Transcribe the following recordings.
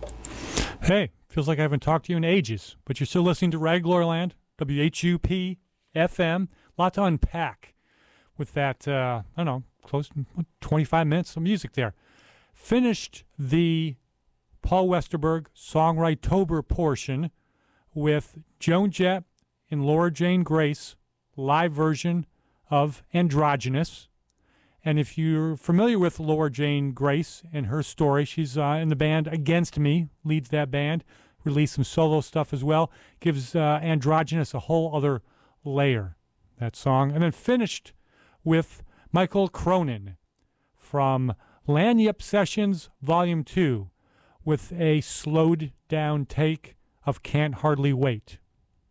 Hey, feels like I haven't talked to you in ages, but you're still listening to Ragglorland, WHUP FM. Lot to unpack with that, I don't know, close to 25 minutes of music there. Finished the Paul Westerberg Songwritertober portion with Joan Jett and Laura Jane Grace live version of Androgynous. And if you're familiar with Laura Jane Grace and her story, she's in the band Against Me, leads that band, released some solo stuff as well, gives Androgynous a whole other layer, that song. And then finished with Michael Cronin from Lagniappe Sessions Volume 2 with a slowed down take of Can't Hardly Wait.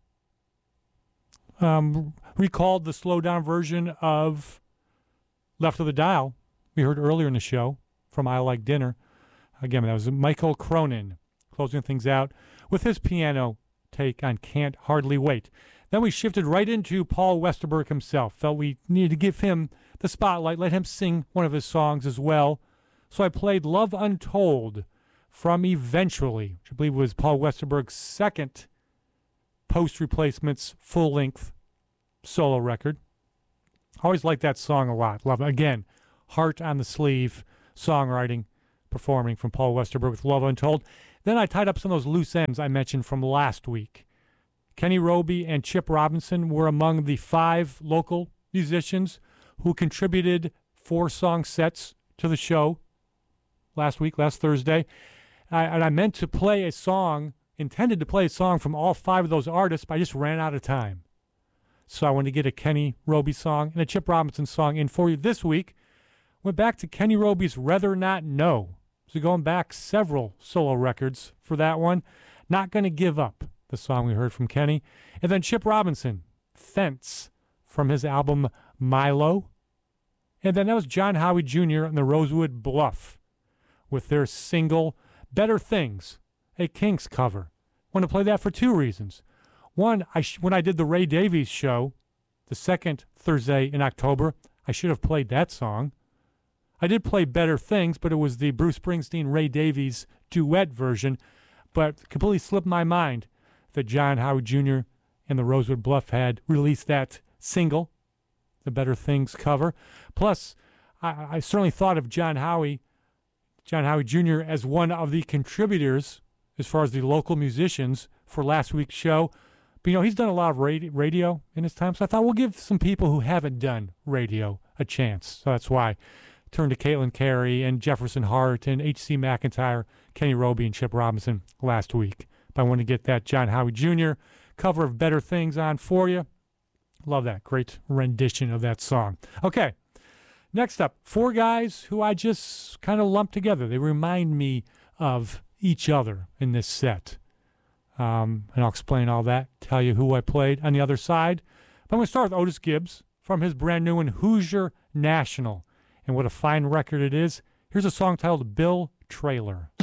Recalled the slowed down version of Left of the Dial we heard earlier in the show from I Like Dinner. Again, that was Michael Cronin closing things out with his piano take on Can't Hardly Wait. Then we shifted right into Paul Westerberg himself. Felt we needed to give him the spotlight, let him sing one of his songs as well. So I played Love Untold from Eventually, which I believe was Paul Westerberg's second post-replacements full-length solo record. I always liked that song a lot. Love it. Again, heart on the sleeve, songwriting, performing from Paul Westerberg with Love Untold. Then I tied up some of those loose ends I mentioned from last week. Kenny Roby and Chip Robinson were among the 5 local musicians who contributed 4-song sets to the show last week, last Thursday. And I meant to play a song, intended to play a song from all 5 of those artists, but I just ran out of time. So I wanted to get a Kenny Roby song and a Chip Robinson song in for you this week. Went back to Kenny Roby's Rather Not Know. So going back several solo records for that one. Not Gonna Give Up, the song we heard from Kenny. And then Chip Robinson, Fence, from his album Milo. And then that was John Howie Jr. and the Rosewood Bluff with their single Better Things, a Kinks cover. Want to play that for 2 reasons. One, when I did the Ray Davies show, the second Thursday in October, I should have played that song. I did play Better Things, but it was the Bruce Springsteen-Ray Davies duet version, but completely slipped my mind that John Howie Jr. and the Rosewood Bluff had released that single, the Better Things cover. Plus, I certainly thought of John Howie Jr. as one of the contributors as far as the local musicians for last week's show. But, he's done a lot of radio in his time, so I thought we'll give some people who haven't done radio a chance. So that's why I turned to Caitlin Carey and Jefferson Hart and H.C. McIntyre, Kenny Roby, and Chip Robinson last week. But I want to get that John Howie Jr. cover of Better Things on for you. Love that. Great rendition of that song. Okay, next up, 4 guys who I just kind of lumped together. They remind me of each other in this set. And I'll explain all that, tell you who I played on the other side. But I'm going to start with Otis Gibbs from his brand new one, Hoosier National. And what a fine record it is. Here's a song titled Bill Trailer.